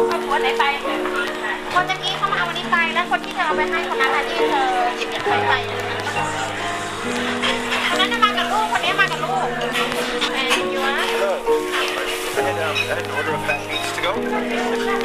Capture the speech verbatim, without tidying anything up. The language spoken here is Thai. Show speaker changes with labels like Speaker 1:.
Speaker 1: เอาคนไหนไปคนตะกี้เขามาเอาวันนี้ไปแล้วคนที่เธอเอาไปให้คนนั้นที่เธอหยิบอย่างไรไป